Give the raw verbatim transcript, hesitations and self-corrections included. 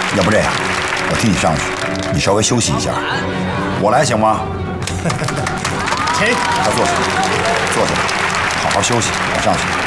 要不这样，我替你上去，你稍微休息一下。我来行吗？ 请。 快坐下，坐下，好好休息，我上去。